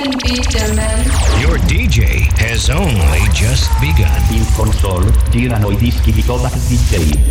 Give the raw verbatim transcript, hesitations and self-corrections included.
can beat them, man. Your D J has only just begun. In console girano i dischi di Kovac D J.